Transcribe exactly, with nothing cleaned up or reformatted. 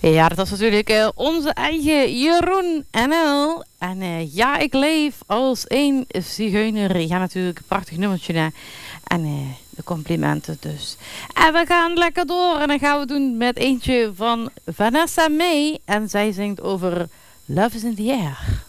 Ja, dat was natuurlijk uh, onze eigen Jeroen N L. En uh, ja, ik leef als een zigeuner. Ja, natuurlijk een prachtig nummertje. Hè? En uh, de complimenten dus. En we gaan lekker door. En dan gaan we doen met eentje van Vanessa May. En zij zingt over Love is in the Air.